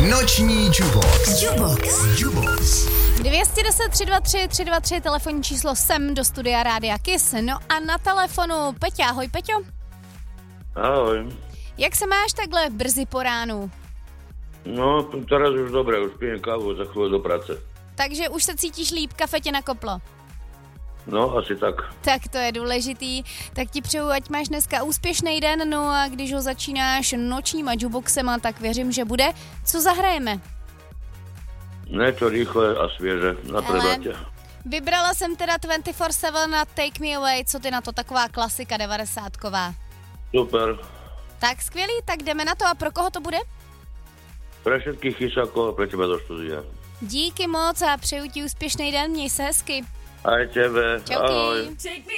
Noční Jubox. 210 323 323 telefonní číslo sem do studia Rádia Kiss. No a na telefonu Peťa. Ahoj, Peťo. Ahoj. Jak se máš takhle brzy po ránu? No, teraz už dobré, už pijem kávu za chvíli do práce. Takže už se cítíš líp, kafe tě nakoplo. No, asi tak. Tak to je důležitý. Tak ti přeju, ať máš dneska úspěšný den, no a když ho začínáš nočníma juboxema, tak věřím, že bude. Co zahrajeme? Niečo rýchle a svieže na prebate. Vybrala jsem teda 24/7 na Take Me Away, co ty na to, taková klasika 90ková. Super. Tak skvělý, tak jdeme na to a pro koho to bude? Pre všetkých chysákov a pre teba do štúdia. Díky moc a přeju ti úspěšný den, měj se hezky. Aj tebe. Čauky. Ahoj.